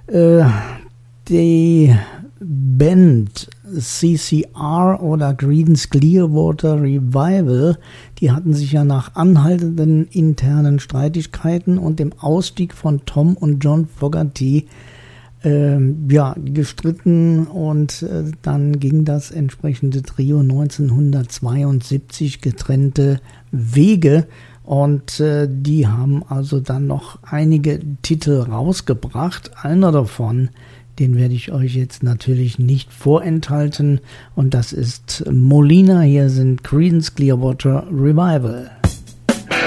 Die Band CCR oder Creedence Clearwater Revival, die hatten sich ja nach anhaltenden internen Streitigkeiten und dem Ausstieg von Tom und John Fogerty gestritten, und dann ging das entsprechende Trio 1972 getrennte Wege, und die haben also dann noch einige Titel rausgebracht. Einer davon, den werde ich euch jetzt natürlich nicht vorenthalten, und das ist Molina. Hier sind Creedence Clearwater Revival.